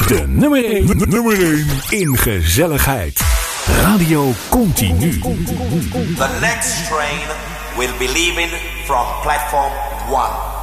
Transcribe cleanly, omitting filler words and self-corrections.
De nummer 1 in gezelligheid. Radio Continu. The next train will be leaving from platform 1.